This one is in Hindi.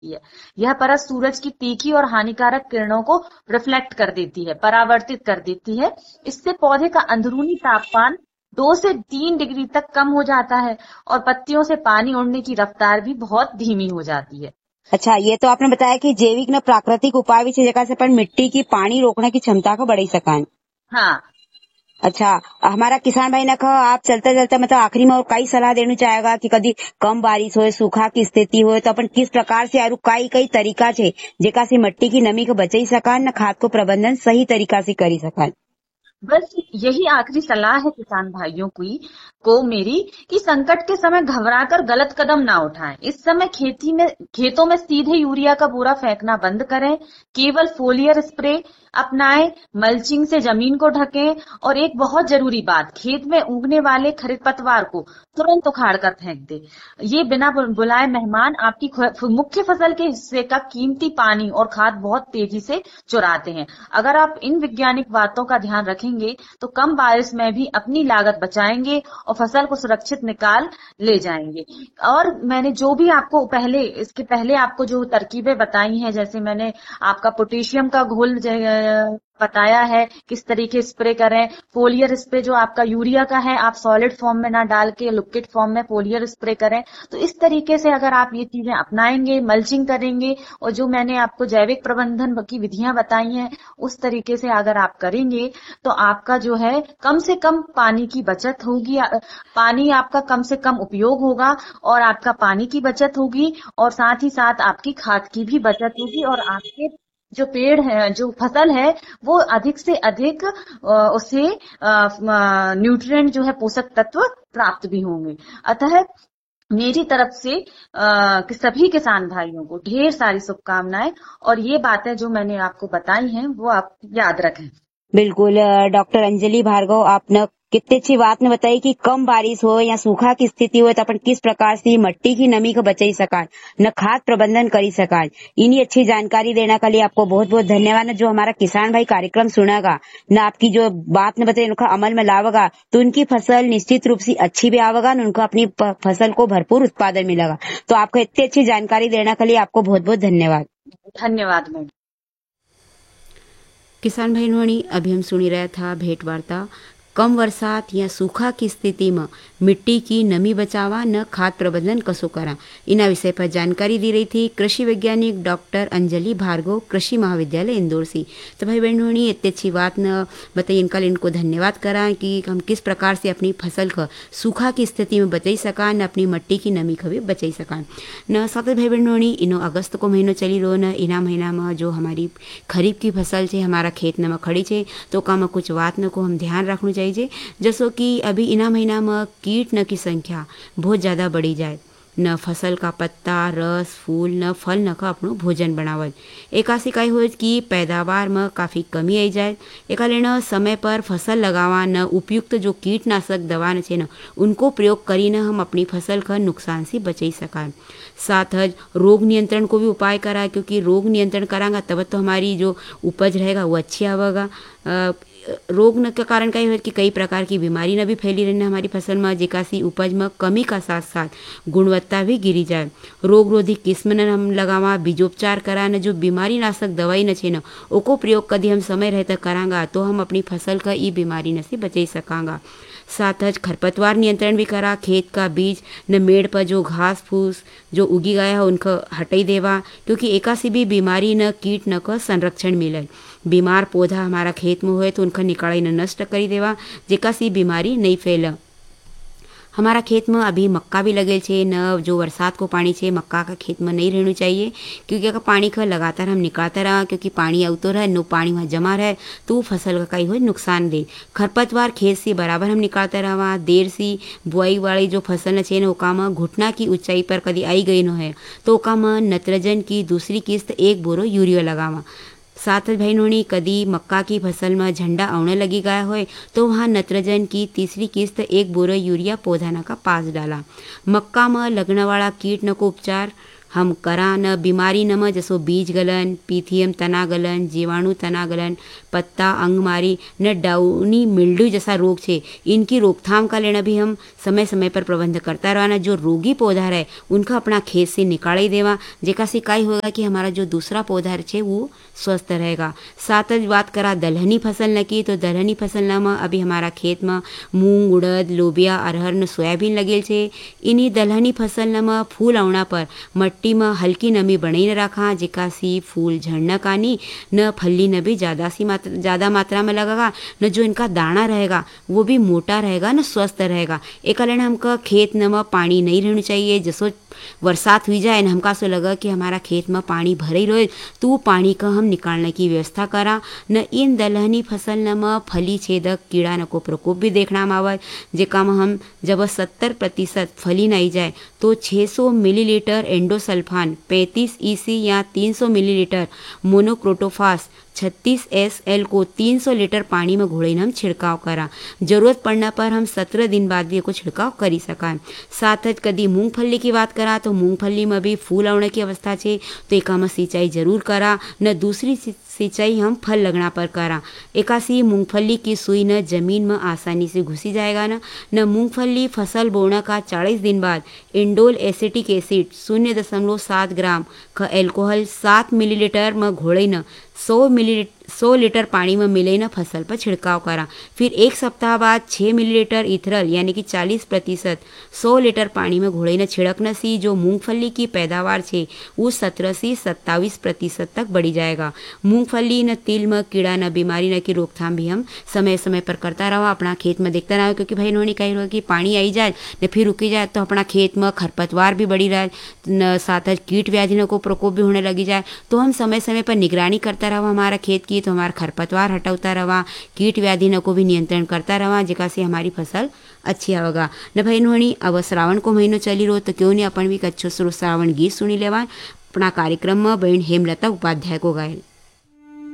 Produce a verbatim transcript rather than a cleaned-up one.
है। यह परत सूरज की तीखी और हानिकारक किरणों को रिफ्लेक्ट कर देती है, परावर्तित कर देती है। इससे पौधे का अंदरूनी तापमान दो से तीन डिग्री तक कम हो जाता है और पत्तियों से पानी उड़ने की रफ्तार भी बहुत धीमी हो जाती है। अच्छा, ये तो आपने बताया कि जैविक न प्राकृतिक उपाय भी जगह से अपन मिट्टी की पानी रोकने की क्षमता को बढ़ाई सकान। हाँ। अच्छा, हमारा किसान भाई ने कहा आप चलते चलते मतलब आखिरी में और कई सलाह देना चाहेगा कि कभी कम बारिश हो, सूखा की स्थिति हो, तो अपन किस प्रकार से आरु कई कई तरीका छे जेका से मिट्टी की नमी को बचाई सकान न खाद को प्रबंधन सही तरीका से करी सकान। बस यही आखिरी सलाह है किसान भाइयों की को मेरी कि संकट के समय घबराकर गलत कदम ना उठाएं। इस समय खेती में खेतों में सीधे यूरिया का बोरा फेंकना बंद करें, केवल फोलियर स्प्रे अपनाएं, मल्चिंग से जमीन को ढकें और एक बहुत जरूरी बात, खेत में उगने वाले खरपतवार को तुरंत उखाड़ कर फेंक दे। ये बिना बुलाए मेहमान आपकी मुख्य फसल के हिस्से का कीमती पानी और खाद बहुत तेजी से चुराते हैं। अगर आप इन वैज्ञानिक बातों का ध्यान रखेंगे तो कम बारिश में भी अपनी लागत बचाएंगे और फसल को सुरक्षित निकाल ले जाएंगे। और मैंने जो भी आपको पहले इसके पहले आपको जो तरकीबें बताई हैं, जैसे मैंने आपका पोटेशियम का घोल बताया है किस तरीके स्प्रे करें, फोलियर स्प्रे जो आपका यूरिया का है आप सॉलिड फॉर्म में ना डाल के लिक्विड फॉर्म में फोलियर स्प्रे करें। तो इस तरीके से अगर आप ये चीजें अपनाएंगे, मल्चिंग करेंगे और जो मैंने आपको जैविक प्रबंधन की विधियां बताई हैं उस तरीके से अगर आप करेंगे तो आपका जो है कम से कम पानी की बचत होगी, पानी आपका कम से कम उपयोग होगा और आपका पानी की बचत होगी और साथ ही साथ आपकी खाद की भी बचत होगी और आपके जो पेड़ है, जो फसल है वो अधिक से अधिक उसे न्यूट्रिएंट जो है पोषक तत्व प्राप्त भी होंगे। अतः मेरी तरफ से आ, सभी किसान भाइयों को ढेर सारी शुभकामनाएं और ये बातें जो मैंने आपको बताई हैं वो आप याद रखें। बिल्कुल डॉक्टर अंजलि भार्गव, आपने कितनी अच्छी बात ने बताई कि कम बारिश हो या सूखा की स्थिति हो तो अपन किस प्रकार से मिट्टी की नमी को बचाई सकान, न खाद प्रबंधन करी सकान। इन्हीं अच्छी जानकारी देने के लिए आपको बहुत बहुत धन्यवाद। जो हमारा किसान भाई कार्यक्रम सुनेगा न आपकी जो बात ने बताई उनका अमल में लावेगा तो उनकी फसल निश्चित रूप से अच्छी भी आवेगा न उनको अपनी फसल को भरपूर उत्पादन मिलेगा। तो आपको इतनी अच्छी जानकारी देने के लिए आपको बहुत बहुत धन्यवाद। धन्यवाद मैडम। किसान भाई अभी हम सुनी रहा था भेंट वार्ता कम बरसात या सूखा की स्थिति में मिट्टी की नमी बचावा न खाद प्रबंधन कसो करा, इना विषय पर जानकारी दी रही थी कृषि वैज्ञानिक डॉक्टर अंजलि भार्गव, कृषि महाविद्यालय इंदौर से। तो भाई बहनों ने इतनी अच्छी बात न बताई, इनका इनको धन्यवाद करा कि हम किस प्रकार से अपनी फसल का सूखा की स्थिति में बचाई सका न अपनी मिट्टी की नमी का भी बचाई सका न। साथ भाई बहनों ने इनो अगस्त को महीनों चली रो न, इना महीना में जो हमारी खरीफ की फसल है हमारा खेत में खड़ी है तो का में कुछ बात न को हम ध्यान रखना चाहिए, जैसो कि अभी इना महीना में कीट न की संख्या बहुत ज़्यादा बढ़ी जाए, न फसल का पत्ता, रस, फूल न फल न का अपनो भोजन बनावल। एकासी काई हो कि पैदावार में काफ़ी कमी आई जाए। एक लेना समय पर फसल लगावा न उपयुक्त जो कीटनाशक दवा न न उनको प्रयोग करी न हम अपनी फसल का नुकसान से बचाई सका। साथ ही रोग नियंत्रण को भी उपाय करा, क्योंकि रोग नियंत्रण करांगा तब तो हमारी जो उपज रहेगा वो अच्छी आवेगा। रोग न के कारण कई हो कि कई प्रकार की बीमारी न भी फैली रहने हमारी फसल में, जेकासी उपज में कमी का साथ साथ गुणवत्ता भी गिरी जाए। रोग रोधी किस्म न हम लगावा, बीजोपचार करा न जो बीमारी नाशक दवाई न छे न ओको प्रयोग कदी हम समय रहता करांगा तो हम अपनी फसल का ई बीमारी न से बचाई सकांगा। साथ ही खरपतवार नियंत्रण भी करा, खेत का बीज न मेड़ पर जो घास फूस जो उगी गया है उनको हटाई देवा, क्योंकि एकासी भी बीमारी न कीट न का संरक्षण मिले। बीमार पौधा हमारा खेत में हुए तो उनका निकालाई न नष्ट करी देवा, जेकासी बीमारी नहीं फैला। हमारा खेत में अभी मक्का भी लगे छे न, जो बरसात को पानी छे मक्का का खेत में नहीं रहना चाहिए, क्योंकि अगर पानी का लगातार हम निकालते रहा, क्योंकि पानी आवतो रहे नो पानी वहाँ जमा रहे तो फसल का कई हो नुकसान दे। खरपतवार खेत से बराबर हम निकालते रहा। देर से बुआई वाली जो फसल न छे न ओका में घुटना की ऊंचाई पर कभी आई गई न है तो ओका में नत्रजन की दूसरी किस्त एक बोरो यूरिया लगावा। साथ ही भाई नोनी कदी मक्का की फसल में झंडा आने लगी गया हो तो वहाँ नत्रजन की तीसरी किस्त एक बोरो यूरिया पौधा न का पास डाला। मक्का में लगने वाला कीट न को उपचार हम करा न बीमारी नम जसो बीज गलन, पीथियम तना गलन, जीवाणु तना गलन, पत्ता अंगमारी न डाउनी मिल्ड्यू जैसा रोग छे, इनकी रोकथाम का लेना भी हम समय समय पर प्रबंध करता रहना। जो रोगी पौधा रहे उनका अपना खेत से निकाल देवा, जेका से काय होगा कि हमारा जो दूसरा पौधा छे वो स्वस्थ रहेगा। साथ ही बात करा दलहनी फसल न की, तो दलहनी फसल में अभी हमारा खेत में मूंग, उड़द, लोबिया, अरहर न सोयाबीन लगेल छे। इन्हीं दलहनी फसल में फूल आवना पर मट्टी में हल्की नमी बनाई रखा, जेका सी फूल झड़ना कानी न फली न भी ज्यादा सी मात्रा ज़्यादा मात्रा में लगेगा, न जो इनका दाना रहेगा वो भी मोटा रहेगा न स्वस्थ रहेगा। एक कारण हमका खेत न में पानी नहीं रहना चाहिए। जसो बरसात हुई जाए न हमका सो लगा कि हमारा खेत में पानी भरे रहे, तो वो पानी का हम निकालने की व्यवस्था करा। न इन दलहनी फसल न में फली छेदक कीड़ा न को प्रकोप भी देखना में आवे, जेका में हम जब सत्तर प्रतिशत फली नहीं जाए तो छः सौ मिलीलीटर एंडोसल्फान, पैंतीस ईसी या तीन सौ मिलीलीटर मोनोक्रोटोफास छत्तीस एस एल को तीन सौ लीटर पानी में घोड़ीने हम छिड़काव करा। जरूरत पड़ने पर हम सत्रह दिन बाद भी को छिड़काव करी सका। साथ ही कदी मूंगफली की बात करा तो मूंगफली में भी फूल आने की अवस्था है, तो एका में सिंचाई जरूर करा न दूसरी सिंचाई हम फल लगना पर करा। एकासी मूंगफली की सुई न जमीन में आसानी से घुसी जाएगा न न मूंगफली फसल बोने का चालीस दिन बाद इंडोल एसिटिक एसिड शून्य दशमलव सात ग्राम का एल्कोहल सात मिलीलीटर में घोड़ी न सौ मिली सौ लीटर पानी में मिलाईने फसल पर छिड़काव करा। फिर एक सप्ताह बाद छः मिलीलीटर इथरल यानी कि चालीस प्रतिशत सौ लीटर पानी में घोड़ीने छिड़कने से जो मूंगफली की पैदावार है वो सत्रह से सत्ताईस प्रतिशत तक बढ़ी जाएगा। मूंगफली न तिल में कीड़ा न बीमारी न की रोकथाम भी हम समय समय पर करता रहो, अपना खेत में देखता रहो, क्योंकि भाई इन्होंने कही रहो कि पानी आई जाए न फिर रुकी जाए तो अपना खेत में खरपतवार भी बढ़ी रहे न, साथ ही कीट व्याधि को प्रकोप भी होने लगी जाए। तो हम समय समय पर निगरानी करता रहो हमारा खेत की, तो हमारा खरपतवार हटाता रहा, कीट व्याधि न को भी नियंत्रण करता रहा, जेका से हमारी फसल अच्छी आवेगा। न भाई नोनी अब श्रावण को महीनो चली रो तो क्यों नहीं अपन भी अच्छो श्रावण गीत सुनी लेवा। अपना कार्यक्रम में बहन हेमलता उपाध्याय को गायल।